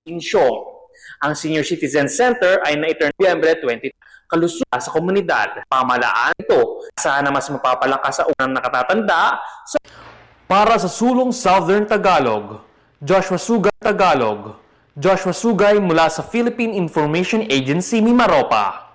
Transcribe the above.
Insyong. Ang Senior Citizen Center ay na-turn Nobyembre 20. Kalusugan sa komunidad. Pamalaan ito. Sana mas mapapalakas sa unang nakatatanda. Para sa Sulong Southern Tagalog, Joshua Sugay Tagalog. Joshua Sugay mula sa Philippine Information Agency, Mimaropa.